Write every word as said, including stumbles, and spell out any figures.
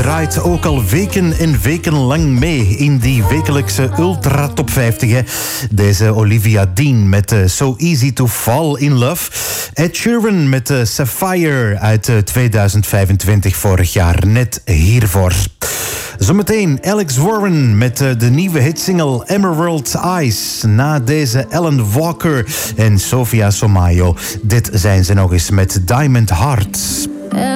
draait ook al weken en weken lang mee in die wekelijkse Ultra Top vijftig. Hè. Deze Olivia Dean met uh, So Easy to Fall in Love. Ed Sheeran met uh, Sapphire uit uh, tweeduizend vijfentwintig, vorig jaar, net hiervoor. Zometeen Alex Warren met uh, de nieuwe hitsingle Emerald Eyes. Na deze Alan Walker en Sofia Somayo. Dit zijn ze nog eens met Diamond Hearts.